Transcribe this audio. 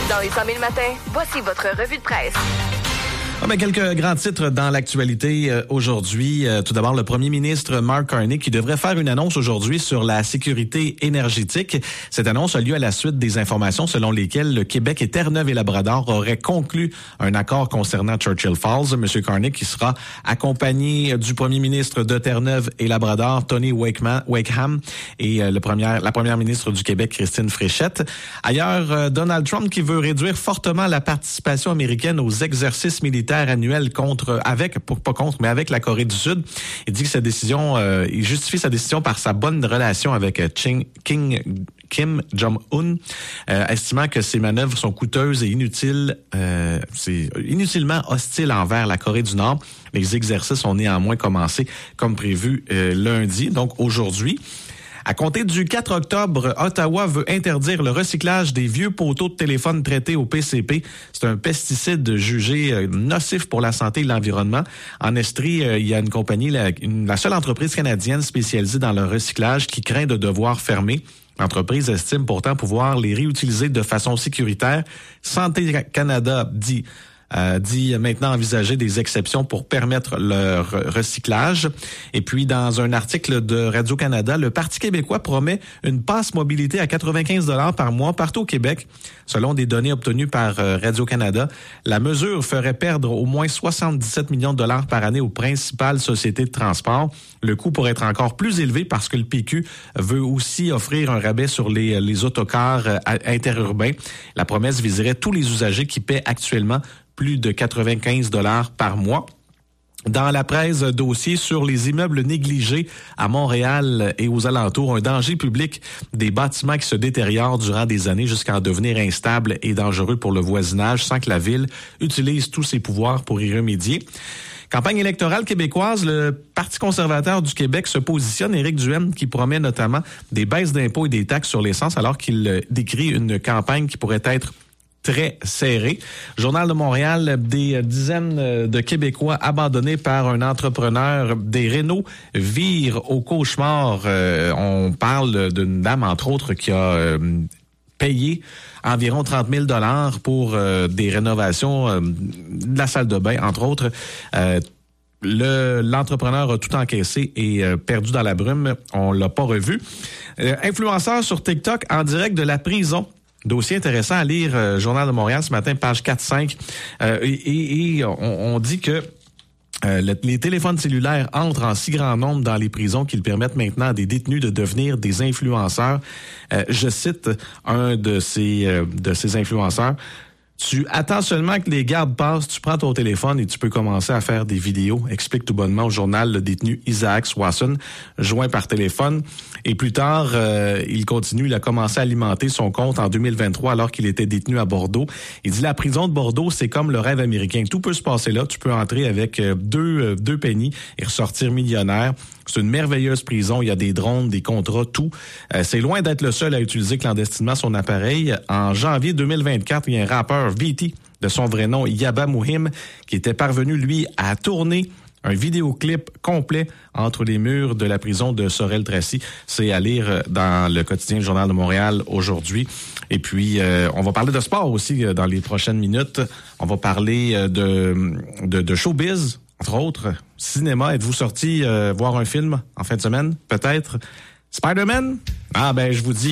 Dans les 100 000 matins, voici votre revue de presse. Quelques grands titres dans l'actualité aujourd'hui. Tout d'abord, le premier ministre Mark Carney qui devrait faire une annonce aujourd'hui sur la sécurité énergétique. Cette annonce a lieu à la suite des informations selon lesquelles le Québec et Terre-Neuve et Labrador auraient conclu un accord concernant Churchill Falls. Monsieur Carney qui sera accompagné du premier ministre de Terre-Neuve et Labrador, Tony Wakeham, et la première ministre du Québec, Christine Fréchette. Ailleurs, Donald Trump qui veut réduire fortement la participation américaine aux exercices militaires annuel avec la Corée du Sud. Il dit que sa décision, il justifie sa décision par sa bonne relation avec Kim Jong-un, estimant que ces manœuvres sont coûteuses et inutiles, c'est inutilement hostile envers la Corée du Nord. Les exercices ont néanmoins commencé comme prévu lundi, donc aujourd'hui. À compter du 4 octobre, Ottawa veut interdire le recyclage des vieux poteaux de téléphone traités au PCP. C'est un pesticide jugé nocif pour la santé et l'environnement. En Estrie, il y a une compagnie, la seule entreprise canadienne spécialisée dans le recyclage qui craint de devoir fermer. L'entreprise estime pourtant pouvoir les réutiliser de façon sécuritaire. Santé Canada dit maintenant envisager des exceptions pour permettre leur recyclage. Et puis, dans un article de Radio-Canada, le Parti québécois promet une passe mobilité à 95 $ par mois partout au Québec. Selon des données obtenues par Radio-Canada, la mesure ferait perdre au moins 77 millions de dollars par année aux principales sociétés de transport. Le coût pourrait être encore plus élevé parce que le PQ veut aussi offrir un rabais sur les autocars interurbains. La promesse viserait tous les usagers qui paient actuellement plus de 95 $ par mois. Dans la presse, dossier sur les immeubles négligés à Montréal et aux alentours, un danger public, des bâtiments qui se détériorent durant des années jusqu'à en devenir instables et dangereux pour le voisinage sans que la ville utilise tous ses pouvoirs pour y remédier. Campagne électorale québécoise, le Parti conservateur du Québec se positionne. Éric Duhaime qui promet notamment des baisses d'impôts et des taxes sur l'essence alors qu'il décrit une campagne qui pourrait être très serré. Journal de Montréal, des dizaines de Québécois abandonnés par un entrepreneur des rénaux virent au cauchemar. On parle d'une dame, entre autres, qui a payé environ 30 000 $ pour des rénovations de la salle de bain, entre autres. L'entrepreneur a tout encaissé et perdu dans la brume. On l'a pas revu. Influenceur sur TikTok en direct de la prison. Dossier intéressant à lire, Journal de Montréal ce matin, page 4-5. On dit que les téléphones cellulaires entrent en si grand nombre dans les prisons qu'ils permettent maintenant à des détenus de devenir des influenceurs. Je cite un de ces influenceurs. Tu attends seulement que les gardes passent, tu prends ton téléphone et tu peux commencer à faire des vidéos. Explique tout bonnement au journal le détenu Isaac Swanson, joint par téléphone. Et plus tard, il continue, il a commencé à alimenter son compte en 2023 alors qu'il était détenu à Bordeaux. Il dit la prison de Bordeaux, c'est comme le rêve américain. Tout peut se passer là. Tu peux entrer avec deux pennies et ressortir millionnaire. C'est une merveilleuse prison. Il y a des drones, des contrats, tout. C'est loin d'être le seul à utiliser clandestinement son appareil. En janvier 2024, il y a un rappeur, VT, de son vrai nom, Yaba Mouhim, qui était parvenu, lui, à tourner un vidéoclip complet entre les murs de la prison de Sorel-Tracy. C'est à lire dans le quotidien Journal de Montréal aujourd'hui. Et puis, on va parler de sport aussi dans les prochaines minutes. On va parler de showbiz, entre autres. Cinéma, êtes-vous sorti voir un film en fin de semaine? Peut-être. Spider-Man? Je vous dis